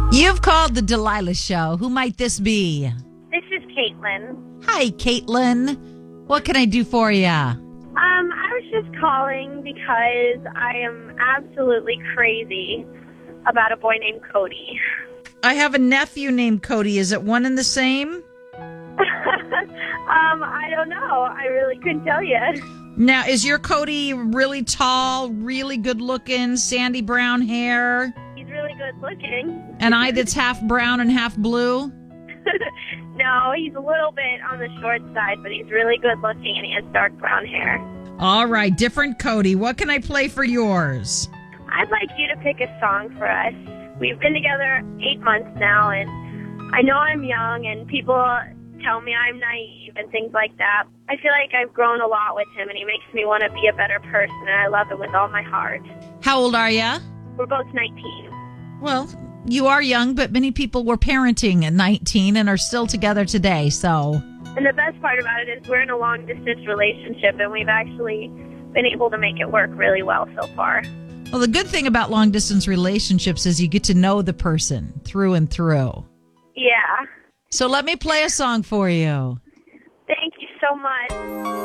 You've called the Delilah Show. Who might this be? This is Caitlin. Hi, Caitlin. What can I do for you? I was just calling because I am absolutely crazy about a boy named Cody. I have a nephew named Cody. Is it one and the same? I don't know. I really couldn't tell you. Now, is your Cody really tall, really good looking, sandy brown hair? He's really good looking. An eye that's half brown and half blue? No, he's a little bit on the short side, but he's really good looking and he has dark brown hair. All right, different Cody. What can I play for yours? I'd like you to pick a song for us. We've been together 8 months now, and I know I'm young, and people tell me I'm naive and things like that. I feel like I've grown a lot with him, and he makes me want to be a better person, and I love him with all my heart. How old are you? We're both 19. Well, you are young, but many people were parenting at 19 and are still together today, so... And the best part about it is we're in a long-distance relationship, and we've actually been able to make it work really well so far. Well, the good thing about long-distance relationships is you get to know the person through and through. Yeah. So let me play a song for you. Thank you so much.